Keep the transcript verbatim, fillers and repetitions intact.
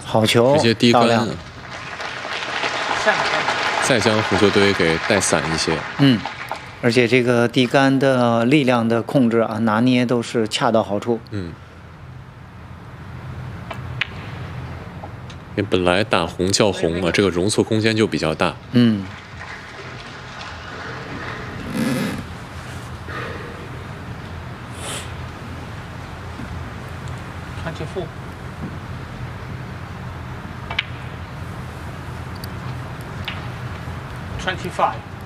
好球， 直接低杆， 下再将红球队给带散一些。 嗯，而且这个低杆的力量的控制啊，拿捏都是恰到好处。 嗯，因为本来打红叫红啊，这个容错空间就比较大。 嗯。 twenty-four. twenty-five.